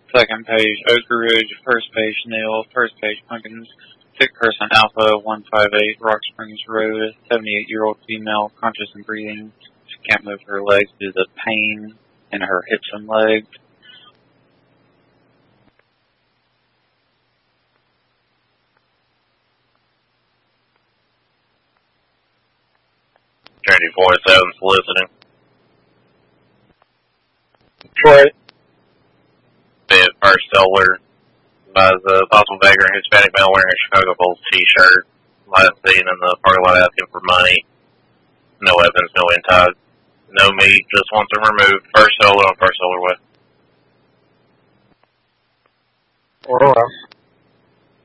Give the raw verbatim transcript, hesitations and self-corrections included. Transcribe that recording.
Second page, Oak Ridge. First page, Neil. First page, Pumpkins. Sick person, Alpha one five eight, Rock Springs Road. seventy-eight-year-old female, conscious and breathing. She can't move her legs due to the pain in her hips and legs. Trinity forty-seven soliciting. Detroit. Bit First Solar buys a possible vagrant Hispanic male wearing a Chicago Bulls t-shirt. Last seen in the parking lot asking for money. No weapons, no intog. No meat, just wants them removed. First Solar on First Solar Way. Alright.